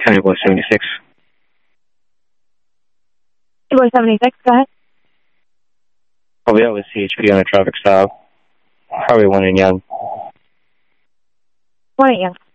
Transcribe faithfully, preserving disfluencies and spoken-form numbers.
County Boy seventy-six. Boy seventy-six, go ahead. I'll be out with C H P on a traffic stop. Probably one in Young. One at Young.